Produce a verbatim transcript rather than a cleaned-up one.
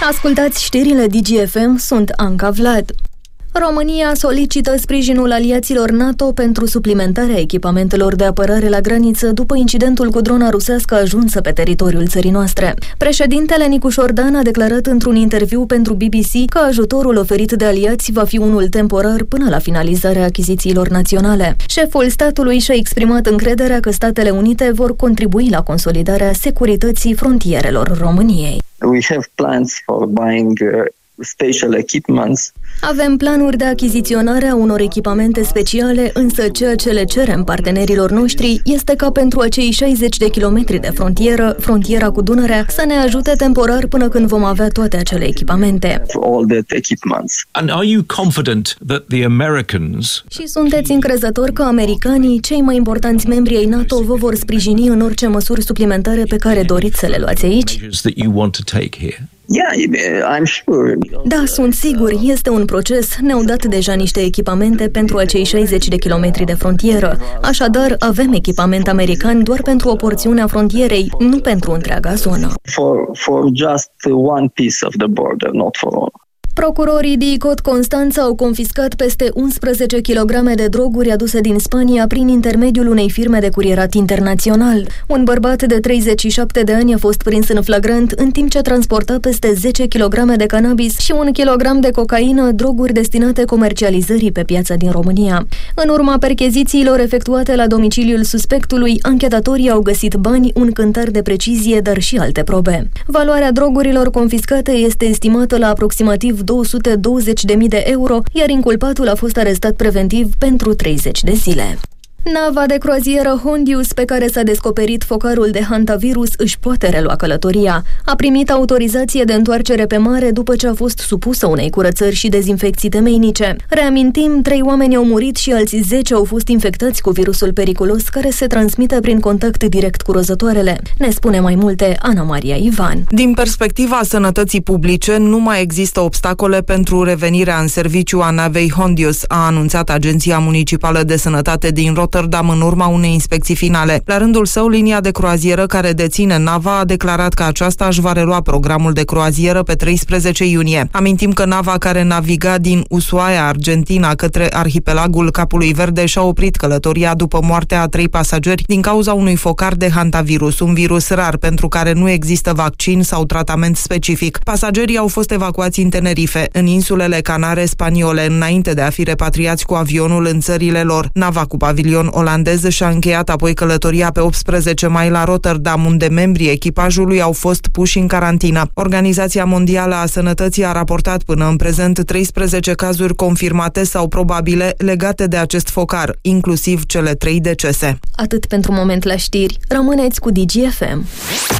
Ascultați știrile D G F M, sunt Anca Vlad. România solicită sprijinul aliaților NATO pentru suplimentarea echipamentelor de apărare la graniță după incidentul cu drona rusească ajunsă pe teritoriul țării noastre. Președintele Nicu Șordan a declarat într-un interviu pentru B B C că ajutorul oferit de aliați va fi unul temporar până la finalizarea achizițiilor naționale. Șeful statului și-a exprimat încrederea că Statele Unite vor contribui la consolidarea securității frontierelor României. We have plans for buying uh... special equipments. Avem planuri de achiziționare a unor echipamente speciale, însă ceea ce le cerem partenerilor noștri este ca pentru acei șaizeci de kilometri de frontieră, frontiera cu Dunărea, să ne ajute temporar până când vom avea toate acele echipamente. All that equipments. And are you confident that the Americans... Și sunteți încrezători că americanii, cei mai importanți membri ai NATO, vă vor sprijini în orice măsuri suplimentare pe care doriți să le luați aici? that you want to take here? Yeah, I'm sure. Da, sunt sigur, este un proces. Ne-au dat deja niște echipamente pentru acei șaizeci de kilometri de frontieră. Așadar, avem echipament american doar pentru o porțiune a frontierei, nu pentru întreaga zonă. For, for just one piece of the border, not for all. Procurorii D I C O T Constanța au confiscat peste unsprezece kilograme de droguri aduse din Spania prin intermediul unei firme de curierat internațional. Un bărbat de treizeci și șapte de ani a fost prins în flagrant în timp ce transporta peste zece kilograme de cannabis și un kilogram de cocaină, droguri destinate comercializării pe piața din România. În urma perchezițiilor efectuate la domiciliul suspectului, anchetatorii au găsit bani, un cântar de precizie, dar și alte probe. Valoarea drogurilor confiscate este estimată la aproximativ două sute douăzeci de mii de euro, iar inculpatul a fost arestat preventiv pentru treizeci de zile. Nava de croazieră Hondius, pe care s-a descoperit focarul de hantavirus, își poate relua călătoria. A primit autorizație de întoarcere pe mare după ce a fost supusă unei curățări și dezinfecții temeinice. Reamintim, trei oameni au murit și alții zece au fost infectați cu virusul periculos care se transmite prin contact direct cu rozătoarele. Ne spune mai multe Ana Maria Ivan. Din perspectiva sănătății publice, nu mai există obstacole pentru revenirea în serviciu a navei Hondius, a anunțat Agenția Municipală de Sănătate din Rotterdam Rotterdam în urma unei inspecții finale. La rândul său, linia de croazieră care deține nava a declarat că aceasta își va relua programul de croazieră pe treisprezece iunie. Amintim că nava care naviga din Ushuaia, Argentina, către arhipelagul Capului Verde și-a oprit călătoria după moartea a trei pasageri din cauza unui focar de hantavirus, un virus rar pentru care nu există vaccin sau tratament specific. Pasagerii au fost evacuați în Tenerife, în insulele Canare spaniole, înainte de a fi repatriați cu avionul în țările lor. Nava cu pavilion olandez și-a încheiat apoi călătoria pe optsprezece mai la Rotterdam, unde membrii echipajului au fost puși în carantină. Organizația Mondială a Sănătății a raportat până în prezent treisprezece cazuri confirmate sau probabile legate de acest focar, inclusiv cele trei decese. Atât pentru moment la știri. Rămâneți cu D G F M.